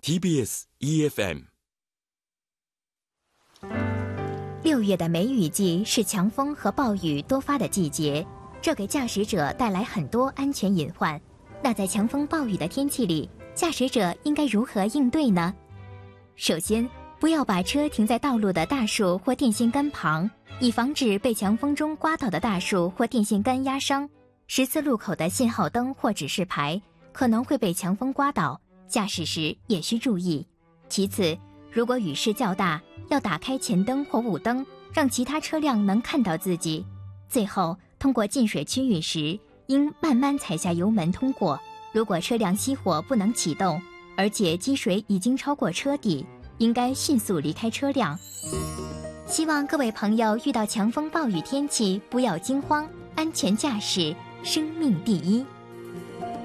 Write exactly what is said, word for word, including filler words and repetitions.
T B S E F M。 六月的梅雨季是强风和暴雨多发的季节，这给驾驶者带来很多安全隐患。那在强风暴雨的天气里，驾驶者应该如何应对呢？首先，不要把车停在道路的大树或电线杆旁，以防止被强风中刮倒的大树或电线杆压伤。十字路口的信号灯或指示牌可能会被强风刮倒，驾驶时也需注意。其次，如果雨势较大，要打开前灯或雾灯，让其他车辆能看到自己。最后，通过进水区域时，应慢慢踩下油门通过。如果车辆熄火不能启动，而且积水已经超过车底，应该迅速离开车辆。希望各位朋友遇到强风暴雨天气不要惊慌，安全驾驶，生命第一。